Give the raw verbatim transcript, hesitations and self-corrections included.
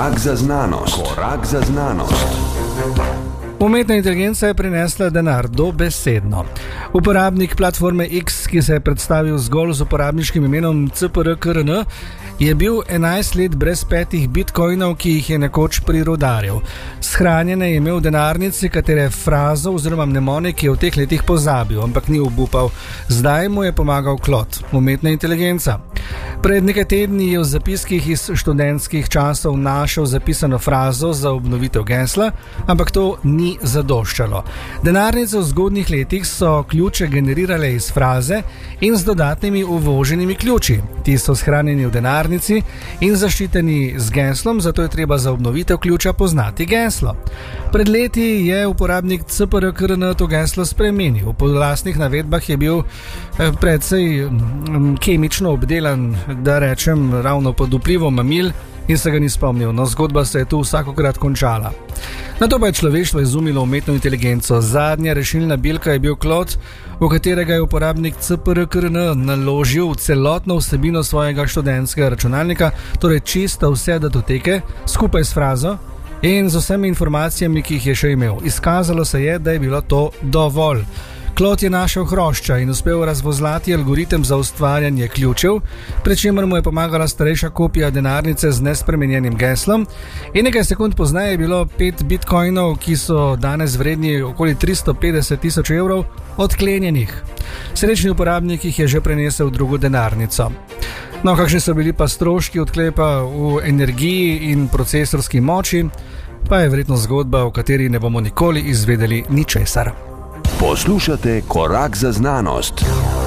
Korak za znanost. Korak za znanost. Umetna inteligenca je prinesla denar dobesedno. Uporabnik platforme X, ki se je predstavil zgolj z uporabniškim imenom C P R K R N, je bil enajst let brez petih bitcoinov, ki jih je nekoč prirodaril. Shranjene je imel v denarnici, katere frazo oziroma mnemonik je v teh letih pozabil, ampak ni obupal. Zdaj mu je pomagal Klot, umetna inteligenca. Pred nekaj tedni je v zapiskih iz študentskih časov našel zapisano frazo za obnovitev gesla, ampak to ni zadoščalo. Denarnice v zgodnjih letih so ključe generirale iz fraze in z dodatnimi uvoženimi ključi. Ti so shranjeni v denarnici in zaščiteni z geslom, zato je treba za obnovitev ključa poznati geslo. Pred leti je uporabnik C P R K R N to geslo spremenil. Po lastnih navedbah je bil precej kemično obdelan, da rečem, ravno pod vplivom mamil, in se ga ni spomnil. No, zgodba se je tu vsakokrat končala. Nato pa je človeštvo izumilo umetno inteligenco. Zadnja rešilna bilka je bil Klot, v katerega je uporabnik C P R K R N naložil celotno vsebino svojega študentskega računalnika, torej čisto vse datoteke, skupaj s frazo in z vsemi informacijami, ki jih je še imel. Izkazalo se je, da je bilo to dovolj. Klot je našel hrošča in uspel razvozlati algoritem za ustvarjanje ključev, pri čemer mu je pomagala starejša kopija denarnice z nespremenjenim geslom, in nekaj sekund pozneje je bilo pet bitcoinov, ki so danes vredni okoli tristo petdeset tisoč evrov, odklenjenih. Srečni uporabnik jih je že prenesel v drugo denarnico. No, kakšni so bili pa stroški odklepa v energiji in procesorski moči, pa je verjetno zgodba, o kateri ne bomo nikoli izvedeli ničesar. Poslušate Korak za znanost.